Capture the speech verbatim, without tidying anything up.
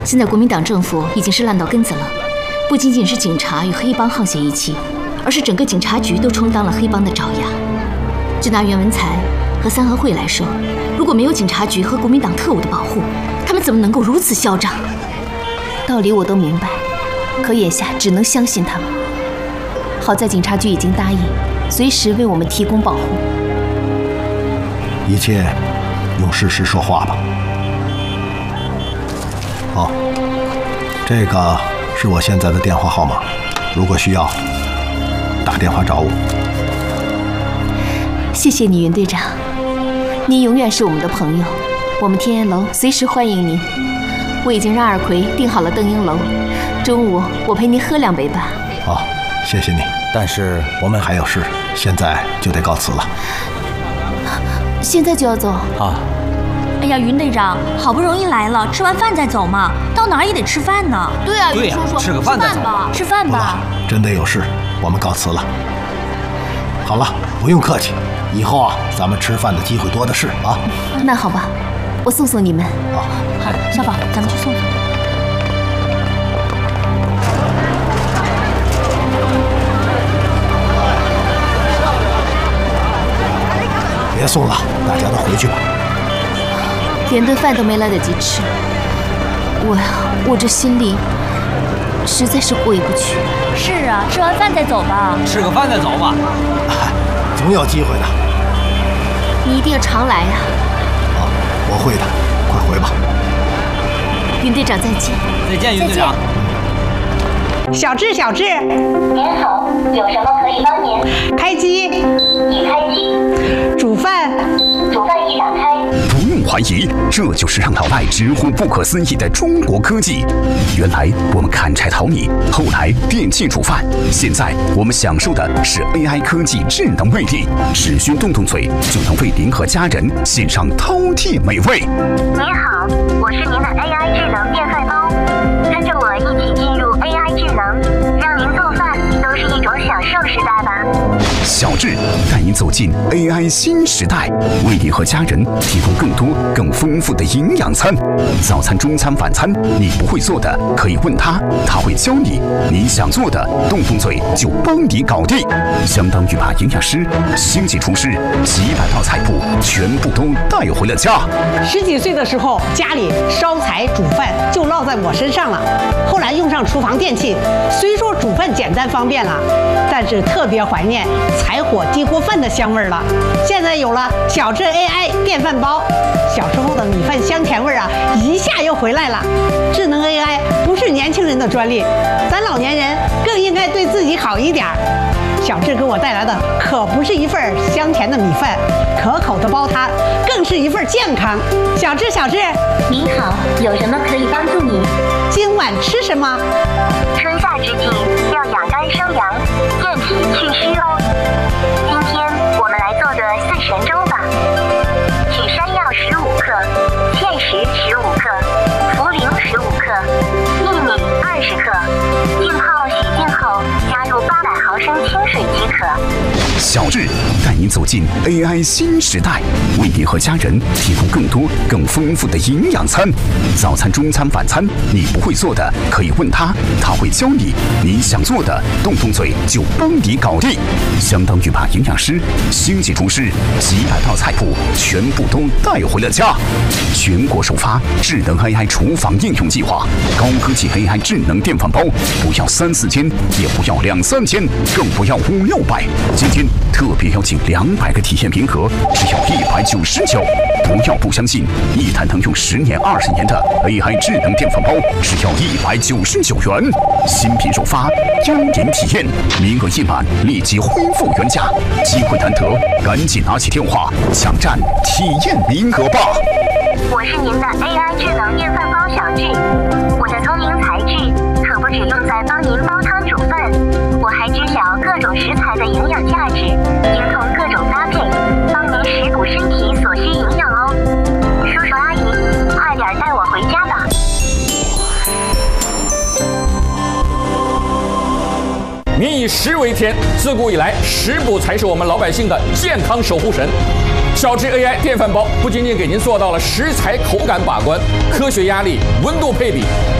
现在国民党政府已经是烂到根子了，不仅仅是警察与黑帮沆瀣一气，而是整个警察局都充当了黑帮的爪牙。就拿袁文才和三合会来说，如果没有警察局和国民党特务的保护，他们怎么能够如此嚣张？ 道理我都明白，可眼下只能相信他们。好在警察局已经答应，随时为我们提供保护。 一切用事实说话吧。哦，这个是我现在的电话号码，如果需要，打电话找我。 谢谢你，云队长，您永远是我们的朋友。我们天烟楼随时欢迎您。我已经让二奎订好了邓英楼，中午我陪您喝两杯吧。 好，谢谢你。但是我们还有事，现在就得告辞了。 现在就要走啊？ 哎呀，云队长，好不容易来了，吃完饭再走嘛，到哪儿也得吃饭呢。 对啊， 对呀、 叔叔， 吃个饭再走吧，吃饭吧。 真的有事，我们告辞了。好了，不用客气，以后啊，咱们吃饭的机会多的是啊。 那好吧，我送送你们。 好， 好，小宝，咱们去送送。 别送了，大家都回去吧。 连顿饭都没来得及吃，我呀，我这心里实在是过意不去。 是啊，吃完饭再走吧。 吃个饭再走吧。 总有机会的。 你一定要常来呀。 啊，我会的，快回吧。 云队长再见。 再见，云队长。 小智，小智。 您好，有什么可以帮您？ 开机。 已开机。 煮饭。 煮饭已打开。 不用怀疑，这就是让老外直呼不可思议的中国科技。原来我们砍柴淘米，后来电器煮饭，现在我们享受的是 A I 科技智能味力，只需动动嘴就能为您和家人献上饕餮美味。 您好，我是您的 A I 智能电饭煲，跟着我一起进入 A I 智能，让您做饭都是一种享受时代吧。 小智带您走进 A I 新时代，为你和家人提供更多更丰富的营养餐。早餐、中餐、晚餐，你不会做的可以问他，他会教你；你想做的，动动嘴就帮你搞定。相当于把营养师、星级厨师几百道菜谱全部都带回了家。 十几岁的时候，家里烧柴煮饭就落在我身上了。后来用上厨房电器，虽说煮饭简单方便了，但是特别怀念柴火低锅饭的香味了。现在有了小智 A I 电饭煲，小时候的米饭香甜味啊，一下又回来了。智能 A I 不是年轻人的专利，咱老年人更应该对自己好一点。小智给我带来的可不是一份香甜的米饭，可口的煲汤，更是一份健康。小智，小智， 您好，有什么可以帮助您？ 今晚吃什么？ 春夏之际要养肝生阳，健脾祛湿哦。今天我们来做个四神粥吧。取山药十五克，芡实十五克，茯苓十五克，薏米二十克，浸泡洗净后加入八百毫升清水即可。 小智带您走进 A I 新时代，为你和家人提供更多更丰富的营养餐。早餐、中餐、晚餐，你不会做的可以问他，他会教你；你想做的，动动嘴就帮你搞定。相当于把营养师、星级厨师几百道菜谱全部都带回了家。全国首发智能 A I 厨房应用计划，高科技 A I 智能电饭煲，不要三四千，也不要两三千，更不要五六百。今天特别邀请两百个体验名额，只要一百九十九。不要不相信，一台能用十年、二十年的 A I 智能电饭煲，只要一百九十九元。新品首发，邀您体验，名额一满立即恢复原价，机会难得，赶紧拿起电话抢占体验名额吧！ 我是您的 A I 智能电饭煲小智，我的聪明才智可不只用在帮您煲汤煮饭，我还知晓各种食材的营养价值，精通各种搭配，帮您食补身体所需营养哦。叔叔阿姨，快点带我回家吧。 民以食为天，自古以来，食补才是我们老百姓的健康守护神。小智 A I 电饭煲不仅仅给您做到了食材口感把关、科学压力、温度配比。